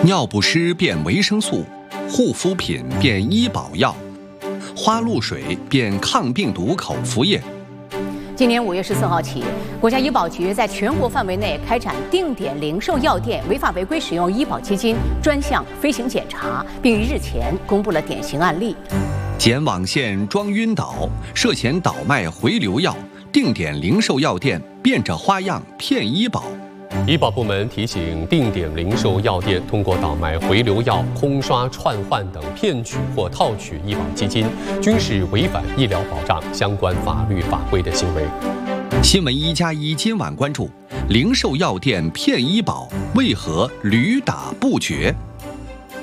尿不湿变维生素，护肤品变医保药，花露水变抗病毒口服液。 今年5月14号起，国家医保局在全国范围内开展定点零售药店违法违规使用医保基金专项飞行检查，并于日前公布了典型案例。 捡网线装晕倒，涉嫌倒卖回流药，定点零售药店变着花样骗医保。 医保部门提醒，定点零售药店通过倒卖回流药、空刷、串换等骗取或套取医保基金，均是违反医疗保障相关法律法规的行为。 新闻1+1今晚关注：零售药店骗医保，为何屡打不绝？